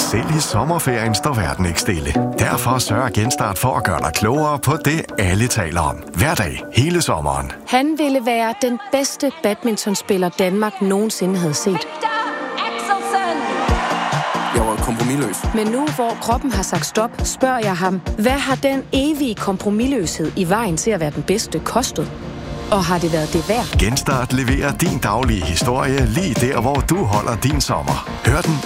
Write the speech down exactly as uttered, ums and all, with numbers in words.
Selv i sommerferien står verden ikke stille. Derfor sørger Genstart for at gøre dig klogere på det, alle taler om. Hver dag, hele sommeren. Han ville være den bedste badmintonspiller, Danmark nogensinde havde set. Jeg var kompromisløs. Men nu, hvor kroppen har sagt stop, spørger jeg ham, hvad har den evige kompromisløshed i vejen til at være den bedste kostet? Og har det været det værd? Genstart leverer din daglige historie lige der, hvor du holder din sommer. Hør den